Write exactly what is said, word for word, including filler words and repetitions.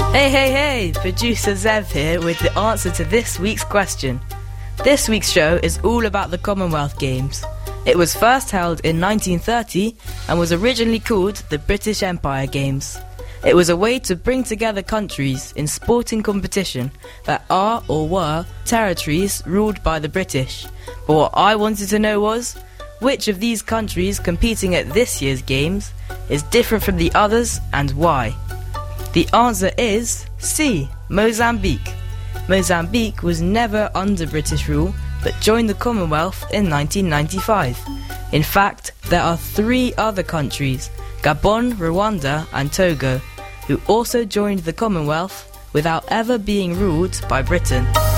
Hey, hey, hey! Producer Zev here with the answer to this week's question. This week's show is all about the Commonwealth Games. It was first held in nineteen thirty and was originally called the British Empire Games. It was a way to bring together countries in sporting competition that are or were territories ruled by the British. But what I wanted to know was, which of these countries competing at this year's Games is different from the others and why? The answer is C, Mozambique. Mozambique was never under British rule, but joined the Commonwealth in nineteen ninety-five. In fact, there are three other countries, Gabon, Rwanda and Togo, who also joined the Commonwealth without ever being ruled by Britain.